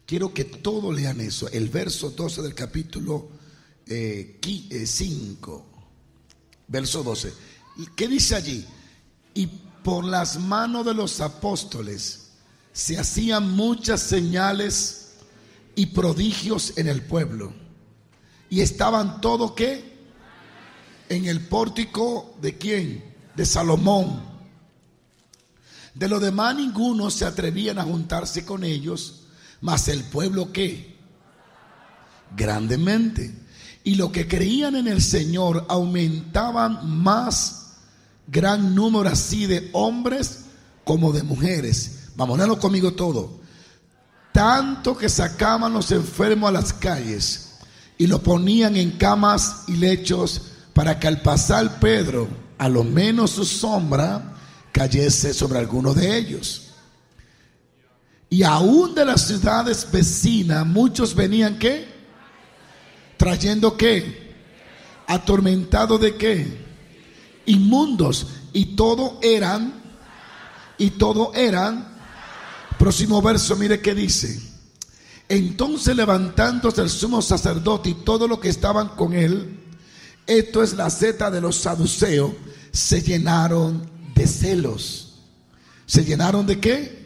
Quiero que todos lean eso, el verso 12 del capítulo 5, verso 12. ¿Qué dice allí? Y por las manos de los apóstoles se hacían muchas señales y prodigios en el pueblo. Y estaban todos, ¿qué? En el pórtico ¿de quién? De Salomón. De los demás ninguno se atrevían a juntarse con ellos, mas el pueblo ¿qué? Grandemente. Y los que creían en el Señor aumentaban más, gran número así de hombres como de mujeres. Vamos a leerlo conmigo todo. Tanto que sacaban los enfermos a las calles y los ponían en camas y lechos, para que al pasar Pedro, a lo menos su sombra cayese sobre alguno de ellos. Y aún de las ciudades vecinas muchos venían ¿qué? Trayendo ¿qué? Atormentados de ¿qué? Inmundos. Y todo eran. Próximo verso, mire qué dice. Entonces levantándose el sumo sacerdote y todos los que estaban con él, esto es la secta de los saduceos, se llenaron de celos. ¿Se llenaron de qué?